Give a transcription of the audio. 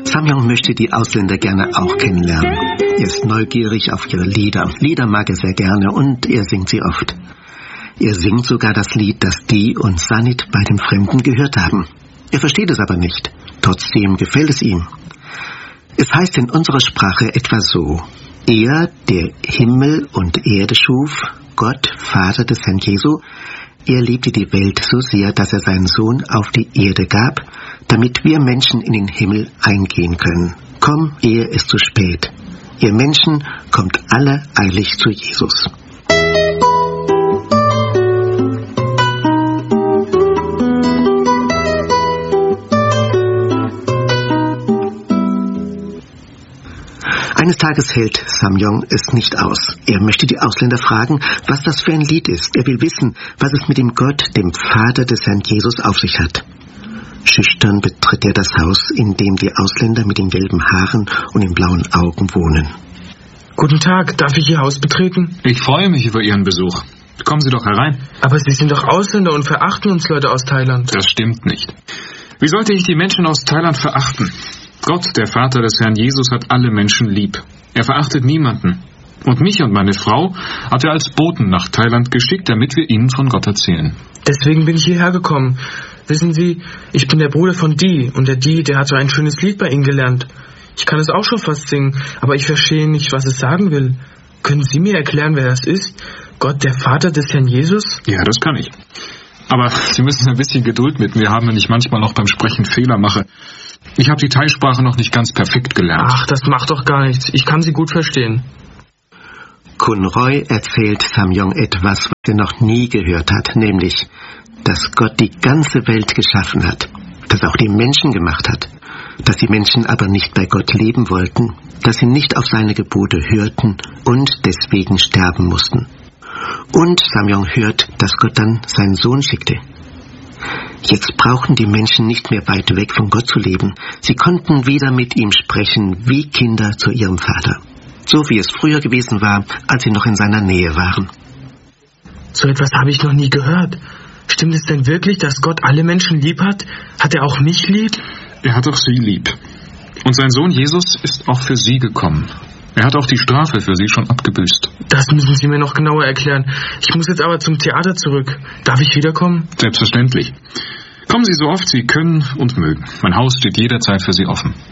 Samyong möchte die Ausländer gerne auch kennenlernen. Er ist neugierig auf ihre Lieder. Lieder mag er sehr gerne und er singt sie oft. Er singt sogar das Lied, das Dee und Sanit bei dem Fremden gehört haben. Er versteht es aber nicht. Trotzdem gefällt es ihm. Es heißt in unserer Sprache etwa so: Er, der Himmel und Erde schuf, Gott, Vater des Herrn Jesu, er liebte die Welt so sehr, dass er seinen Sohn auf die Erde gab, damit wir Menschen in den Himmel eingehen können. Komm, ehe es zu spät. Ihr Menschen, kommt alle eilig zu Jesus. Eines Tages hält Samyong es nicht aus. Er möchte die Ausländer fragen, was das für ein Lied ist. Er will wissen, was es mit dem Gott, dem Vater des Herrn Jesus, auf sich hat. Schüchtern betritt er das Haus, in dem die Ausländer mit den gelben Haaren und den blauen Augen wohnen. Guten Tag, darf ich Ihr Haus betreten? Ich freue mich über Ihren Besuch. Kommen Sie doch herein. Aber Sie sind doch Ausländer und verachten uns Leute aus Thailand. Das stimmt nicht. Wie sollte ich die Menschen aus Thailand verachten? Gott, der Vater des Herrn Jesus, hat alle Menschen lieb. Er verachtet niemanden. Und mich und meine Frau hat er als Boten nach Thailand geschickt, damit wir Ihnen von Gott erzählen. Deswegen bin ich hierher gekommen. Wissen Sie, ich bin der Bruder von Dee und der Dee, der hat so ein schönes Lied bei Ihnen gelernt. Ich kann es auch schon fast singen, aber ich verstehe nicht, was es sagen will. Können Sie mir erklären, wer das ist? Gott, der Vater des Herrn Jesus? Ja, das kann ich. Aber Sie müssen ein bisschen Geduld mit mir haben, wenn ich manchmal noch beim Sprechen Fehler mache. Ich habe die Thai-Sprache noch nicht ganz perfekt gelernt. Ach, das macht doch gar nichts. Ich kann sie gut verstehen. Kun Roy erzählt Samyong etwas, was er noch nie gehört hat, nämlich, dass Gott die ganze Welt geschaffen hat, dass er auch die Menschen gemacht hat, dass die Menschen aber nicht bei Gott leben wollten, dass sie nicht auf seine Gebote hörten und deswegen sterben mussten. Und Samyong hört, dass Gott dann seinen Sohn schickte. Jetzt brauchten die Menschen nicht mehr weit weg von Gott zu leben. Sie konnten wieder mit ihm sprechen, wie Kinder zu ihrem Vater. So wie es früher gewesen war, als sie noch in seiner Nähe waren. So etwas habe ich noch nie gehört. Stimmt es denn wirklich, dass Gott alle Menschen lieb hat? Hat er auch mich lieb? Er hat auch Sie lieb. Und sein Sohn Jesus ist auch für Sie gekommen. Er hat auch die Strafe für Sie schon abgebüßt. Das müssen Sie mir noch genauer erklären. Ich muss jetzt aber zum Theater zurück. Darf ich wiederkommen? Selbstverständlich. Kommen Sie so oft Sie können und mögen. Mein Haus steht jederzeit für Sie offen.